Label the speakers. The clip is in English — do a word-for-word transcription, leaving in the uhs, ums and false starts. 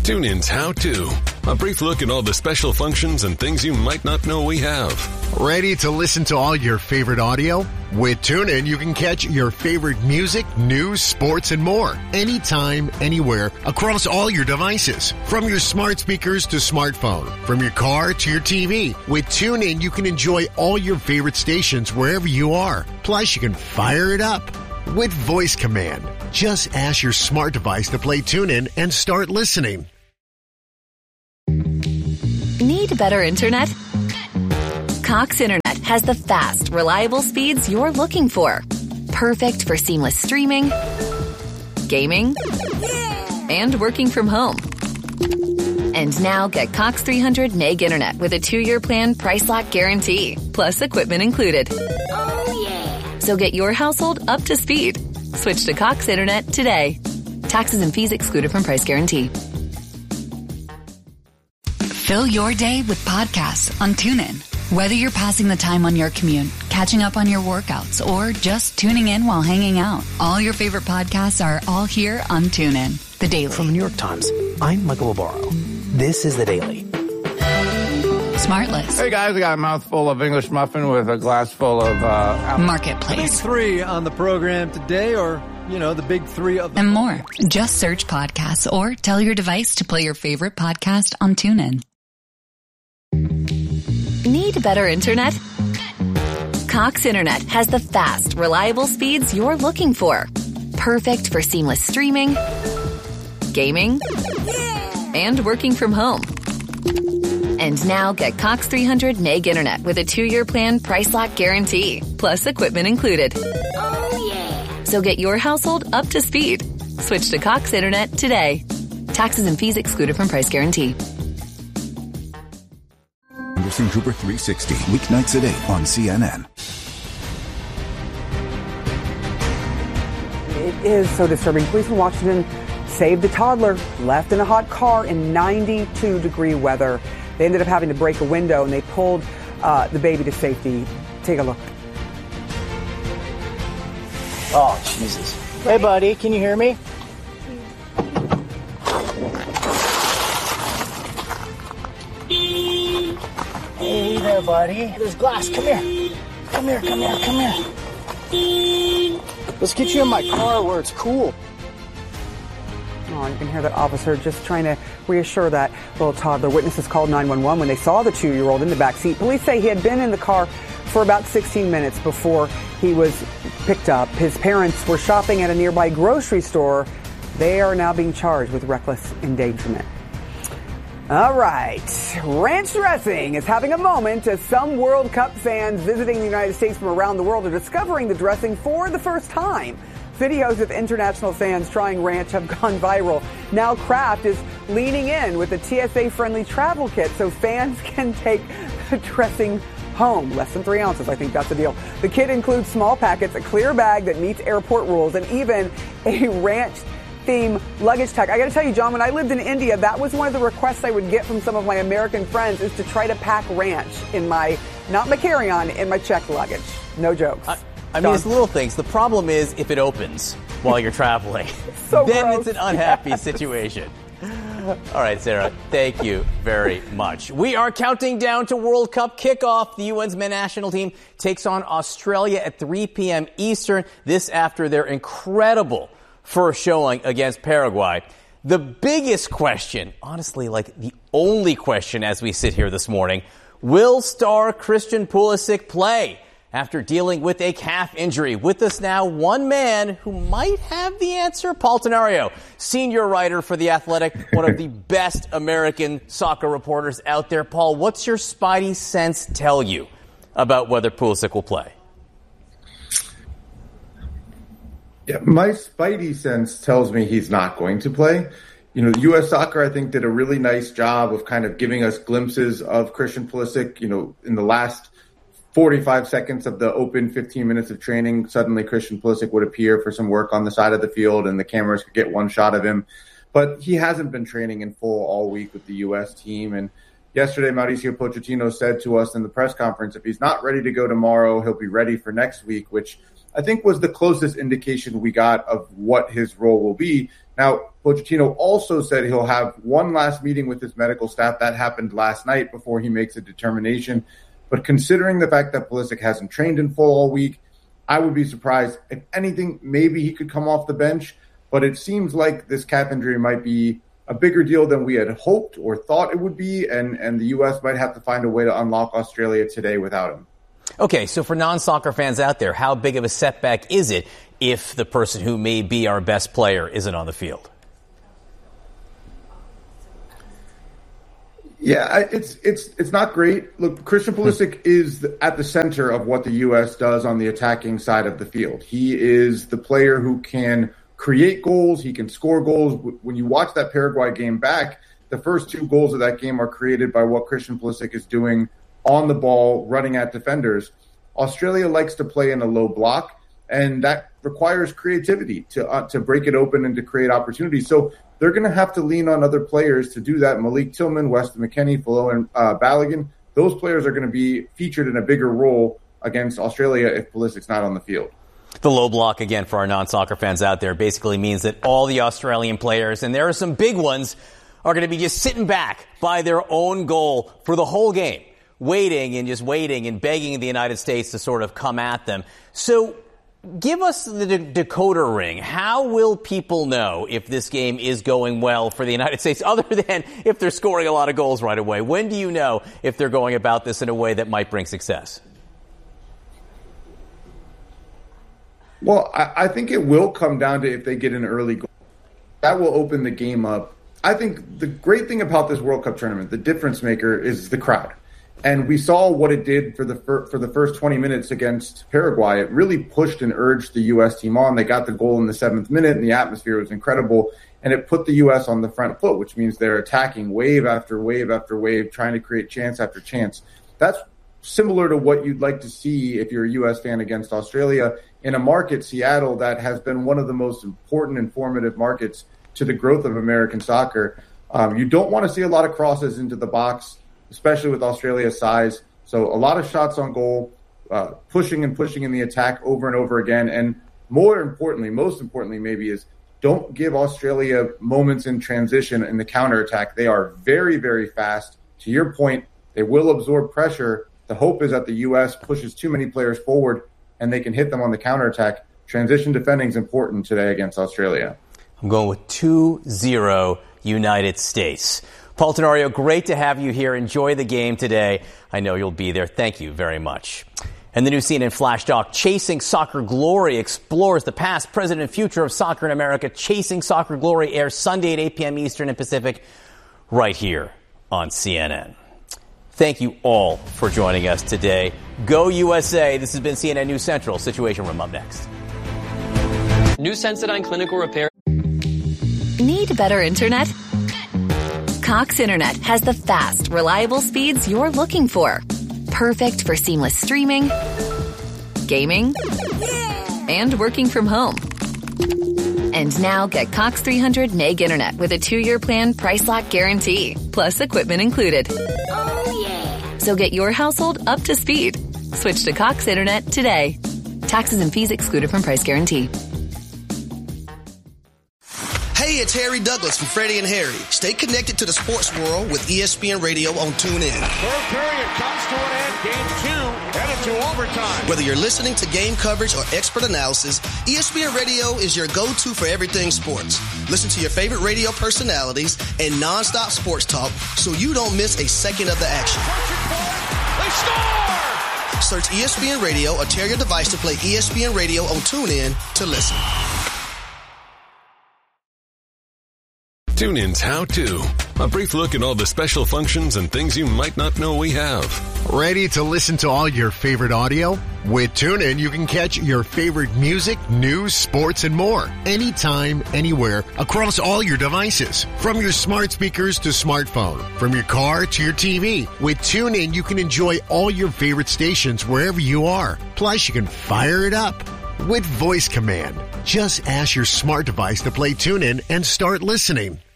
Speaker 1: TuneIn's How To. A brief look at all the special functions and things you might not know we have.
Speaker 2: Ready to listen to all your favorite audio? With TuneIn, you can catch your favorite music, news, sports, and more. Anytime, anywhere, across all your devices. From your smart speakers to smartphone. From your car to your T V. With TuneIn, you can enjoy all your favorite stations wherever you are. Plus, you can fire it up with voice command. Just ask your smart device to play TuneIn and start listening.
Speaker 3: Need better internet? Cox Internet has the fast, reliable speeds you're looking for. Perfect for seamless streaming, gaming, and working from home. And now get Cox three hundred meg internet with a two-year plan price lock guarantee, plus equipment included. Oh, yeah. So get your household up to speed. Switch to Cox Internet today. Taxes and fees excluded from price guarantee.
Speaker 4: Fill your day with podcasts on TuneIn. Whether you're passing the time on your commute, catching up on your workouts, or just tuning in while hanging out, all your favorite podcasts are all here on TuneIn. The Daily.
Speaker 5: From the New York Times, I'm Michael Barbaro. This is The Daily.
Speaker 4: Smartless.
Speaker 6: Hey guys, I got a mouthful of English muffin with a glass full of uh,
Speaker 4: Marketplace.
Speaker 7: Big three on the program today, or, you know, the big three of the...
Speaker 4: And more. Just search podcasts or tell your device to play your favorite podcast on TuneIn.
Speaker 3: Need better internet? Cox Internet has the fast, reliable speeds you're looking for. Perfect for seamless streaming, gaming, and working from home. And now get Cox three hundred meg internet with a two-year plan price lock guarantee, plus equipment included. Oh, yeah. So get your household up to speed. Switch to Cox Internet today. Taxes and fees excluded from price guarantee.
Speaker 8: Anderson Cooper three sixty, weeknights at eight on C N N.
Speaker 9: It is so disturbing. Police in Washington saved a toddler left in a hot car in ninety-two degree weather. They ended up having to break a window, and they pulled uh, the baby to safety. Take a look.
Speaker 5: Oh, Jesus. Hey, buddy, can you hear me? Hey there, buddy. There's glass. Come here. Come here, come here, come here. Let's get you in my car where it's cool.
Speaker 9: Oh, you can hear that officer just trying to reassure that little toddler. Witnesses called nine one one when they saw the two-year-old in the back seat. Police say he had been in the car for about sixteen minutes before he was picked up. His parents were shopping at a nearby grocery store. They are now being charged with reckless endangerment. All right. Ranch dressing is having a moment as some World Cup fans visiting the United States from around the world are discovering the dressing for the first time. Videos of international fans trying ranch have gone viral. Now Kraft is leaning in with a T S A-friendly travel kit so fans can take the dressing home. Less than three ounces, I think that's the deal. The kit includes small packets, a clear bag that meets airport rules, and even a ranch theme luggage tag. I got to tell you, John, when I lived in India, that was one of the requests I would get from some of my American friends is to try to pack ranch in my, not my carry-on, in my checked luggage. No jokes.
Speaker 10: I, I mean, it's little things. The problem is if it opens while you're traveling,
Speaker 9: so
Speaker 10: then
Speaker 9: gross.
Speaker 10: It's an unhappy
Speaker 9: Yes.
Speaker 10: situation. All right, Sarah, thank you very much. We are counting down to World Cup kickoff. The U N's men's national team takes on Australia at three p.m. Eastern. This after their incredible first showing against Paraguay. The biggest question, honestly, like the only question as we sit here this morning, will star Christian Pulisic play after dealing with a calf injury? With us now, one man who might have the answer, Paul Tenorio, senior writer for The Athletic, one of the best American soccer reporters out there. Paul, what's your spidey sense tell you about whether Pulisic will play?
Speaker 11: Yeah, my spidey sense tells me he's not going to play. You know, U S Soccer, I think, did a really nice job of kind of giving us glimpses of Christian Pulisic. You know, in the last forty-five seconds of the open fifteen minutes of training, suddenly Christian Pulisic would appear for some work on the side of the field and the cameras could get one shot of him. But he hasn't been training in full all week with the U S team. And yesterday, Mauricio Pochettino said to us in the press conference, if he's not ready to go tomorrow, he'll be ready for next week, which I think was the closest indication we got of what his role will be. Now, Pochettino also said he'll have one last meeting with his medical staff. That happened last night before he makes a determination. But considering the fact that Pulisic hasn't trained in full all week, I would be surprised. If anything, maybe he could come off the bench. But it seems like this calf injury might be a bigger deal than we had hoped or thought it would be, and, and the U S might have to find a way to unlock Australia today without him.
Speaker 10: Okay, so for non-soccer fans out there, how big of a setback is it if the person who may be our best player isn't on the field?
Speaker 11: Yeah, it's it's it's not great. Look, Christian Pulisic is at the center of what the U S does on the attacking side of the field. He is the player who can create goals. He can score goals. When you watch that Paraguay game back, the first two goals of that game are created by what Christian Pulisic is doing on the ball, running at defenders. Australia likes to play in a low block, and that requires creativity to uh, to break it open and to create opportunities. So they're going to have to lean on other players to do that. Malik Tillman, Weston McKennie, Folo, and uh, Balogun, those players are going to be featured in a bigger role against Australia if Pulisic's not on the field.
Speaker 10: The low block, again, for our non-soccer fans out there, basically means that all the Australian players, and there are some big ones, are going to be just sitting back by their own goal for the whole game, waiting and just waiting and begging the United States to sort of come at them. So give us the de- decoder ring. How will people know if this game is going well for the United States, other than if they're scoring a lot of goals right away? When do you know if they're going about this in a way that might bring success?
Speaker 11: Well, I, I think it will come down to if they get an early goal. That will open the game up. I think the great thing about this World Cup tournament, the difference maker, is the crowd. And we saw what it did for the fir- for the first twenty minutes against Paraguay. It really pushed and urged the U S team on. They got the goal in the seventh minute, and the atmosphere was incredible. And it put the U S on the front foot, which means they're attacking wave after wave after wave, trying to create chance after chance. That's similar to what you'd like to see if you're a U S fan against Australia in a market, Seattle, that has been one of the most important and formative markets to the growth of American soccer. Um, you don't want to see a lot of crosses into the box, especially with Australia's size. So a lot of shots on goal, uh, pushing and pushing in the attack over and over again. And more importantly, most importantly maybe, is don't give Australia moments in transition in the counterattack. They are very, very fast. To your point, they will absorb pressure. The hope is that the U S pushes too many players forward and they can hit them on the counterattack. Transition defending is important today against Australia.
Speaker 10: I'm going with two zero United States. Paul Tenorio, great to have you here. Enjoy the game today. I know you'll be there. Thank you very much. And the new C N N Flash Doc, Chasing Soccer Glory, explores the past, present, and future of soccer in America. Chasing Soccer Glory airs Sunday at eight p.m. Eastern and Pacific, right here on C N N. Thank you all for joining us today. Go U S A. This has been C N N News Central. Situation Room up next.
Speaker 12: New Sensodyne Clinical Repair.
Speaker 3: Need better internet? Cox Internet has the fast, reliable speeds you're looking for. Perfect for seamless streaming, gaming, and working from home. And now get Cox three hundred meg internet with a two-year plan price lock guarantee, plus equipment included. Oh, yeah. So get your household up to speed. Switch to Cox Internet today. Taxes and fees excluded from price guarantee.
Speaker 13: Hey, it's Harry Douglas from Freddie and Harry. Stay connected to the sports world with E S P N Radio on TuneIn.
Speaker 14: Third period comes to an end. Game two headed to overtime.
Speaker 13: Whether you're listening to game coverage or expert analysis, E S P N Radio is your go-to for everything sports. Listen to your favorite radio personalities and nonstop sports talk so you don't miss a second of the action.
Speaker 14: They score!
Speaker 13: Search E S P N Radio or tell your device to play E S P N Radio on TuneIn to listen.
Speaker 1: TuneIn's How To. A brief look at all the special functions and things you might not know we have.
Speaker 2: Ready to listen to all your favorite audio? With TuneIn, you can catch your favorite music, news, sports, and more. Anytime, anywhere, across all your devices. From your smart speakers to smartphone. From your car to your T V. With TuneIn, you can enjoy all your favorite stations wherever you are. Plus, you can fire it up with voice command. Just ask your smart device to play TuneIn and start listening.